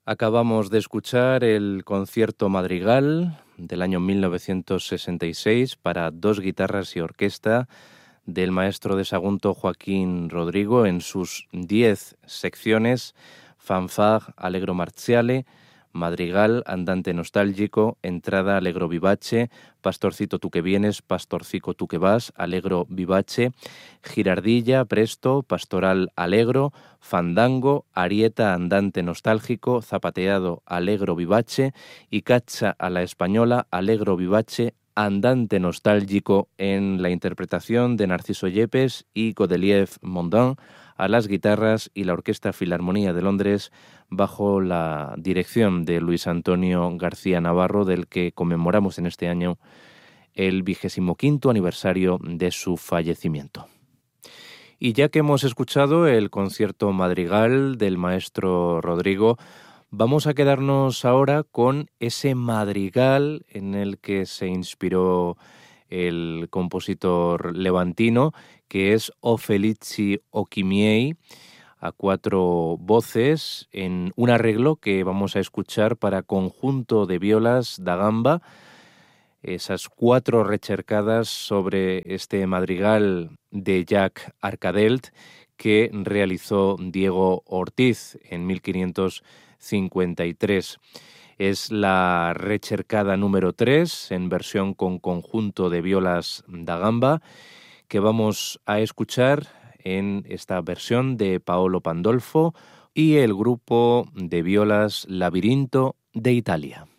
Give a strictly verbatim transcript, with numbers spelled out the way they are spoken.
Acabamos de escuchar el concierto madrigal del año mil novecientos sesenta y seis para dos guitarras y orquesta del maestro de Sagunto Joaquín Rodrigo en sus diez secciones: fanfare, allegro marziale, madrigal, andante nostálgico, entrada, allegro vivace, pastorcito tú que vienes, pastorcico tú que vas, allegro vivace, girardilla, presto, pastoral, allegro, fandango, arieta, andante nostálgico, zapateado, allegro vivace y caccia a la española, allegro vivace, andante nostálgico, en la interpretación de Narciso Yepes y Godelieve Mondin a las guitarras, y la Orquesta Filarmonía de Londres bajo la dirección de Luis Antonio García Navarro, del que conmemoramos en este año el vigésimo quinto aniversario de su fallecimiento. Y ya que hemos escuchado el concierto madrigal del maestro Rodrigo, vamos a quedarnos ahora con ese madrigal en el que se inspiró el compositor levantino, que es O Felici o chi miei, a cuatro voces, en un arreglo que vamos a escuchar para conjunto de violas da gamba, esas cuatro recercadas sobre este madrigal de Jacques Arcadelt que realizó Diego Ortiz en mil quinientos cincuenta y tres. Es la recercada número tres en versión con conjunto de violas da gamba que vamos a escuchar en esta versión de Paolo Pandolfo y el grupo de violas Labirinto de Italia.